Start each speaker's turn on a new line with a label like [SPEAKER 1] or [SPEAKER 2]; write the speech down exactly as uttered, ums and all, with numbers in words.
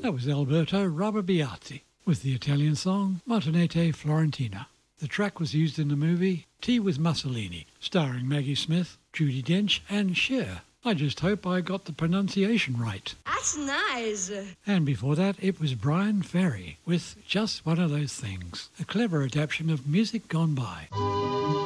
[SPEAKER 1] That was Alberto Rabbiati with the Italian song Martinete Florentina. The track was used in the movie Tea with Mussolini, starring Maggie Smith, Judi Dench and Cher. I just hope I got the pronunciation right.
[SPEAKER 2] That's nice.
[SPEAKER 1] And before that, it was Brian Ferry with Just One of Those Things, a clever adaptation of Music Gone By.